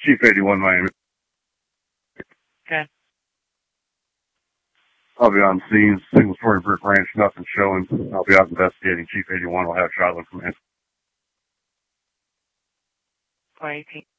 Chief 81 Miami. Okay. I'll be on scene, single story brick ranch, nothing showing. I'll be out investigating. Chief 81 will have shotgun from 418.